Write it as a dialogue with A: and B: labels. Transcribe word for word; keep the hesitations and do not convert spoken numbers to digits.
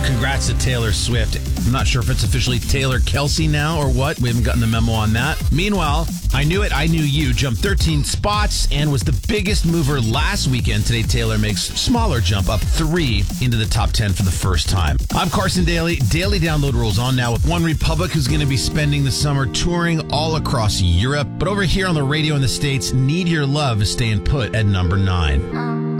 A: Congrats to Taylor Swift. I'm not sure if it's officially Taylor Kelsey now or what. We haven't gotten the memo on that. Meanwhile, I Knew It, I Knew You jumped thirteen spots and was the biggest mover last weekend. Today, Taylor makes smaller jump up three into the top ten for the first time. I'm Carson Daly. Daily download rolls on now with OneRepublic, who's going to be spending the summer touring all across Europe. But over here on the radio in the States, Need Your Love is staying put at number nine.